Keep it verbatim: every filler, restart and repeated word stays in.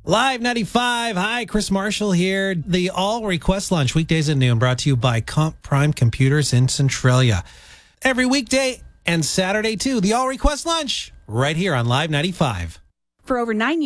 Live ninety-five. Hi, Chris Marshall here. The All Request Lunch, weekdays at noon, brought to you by Comp Prime Computers in Centralia. Every weekday and Saturday, too. The All Request Lunch, right here on Live ninety-five. For over nine years.